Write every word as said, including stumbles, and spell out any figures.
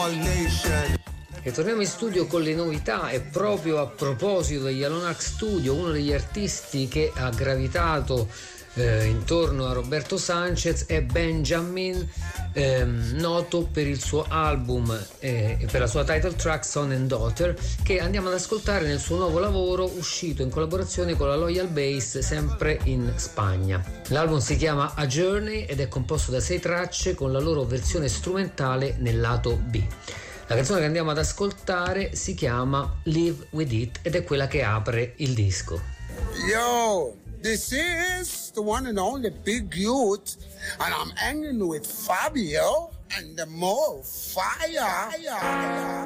all nation. E torniamo in studio con le novità, e proprio a proposito degli Alone Studio, uno degli artisti che ha gravitato eh, intorno a Roberto Sanchez è Benjamin, ehm, noto per il suo album e eh, per la sua title track Son and Daughter, che andiamo ad ascoltare nel suo nuovo lavoro uscito in collaborazione con la Loyal Bass, sempre in Spagna. L'album si chiama A Journey ed è composto da sei tracce con la loro versione strumentale nel lato B. La canzone che andiamo ad ascoltare si chiama Live With It ed è quella che apre il disco. Yo, this is the one and only Big Youth, and I'm hanging with Fabio and the more fire.